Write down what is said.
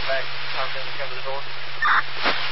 back. Time for them to come to the door.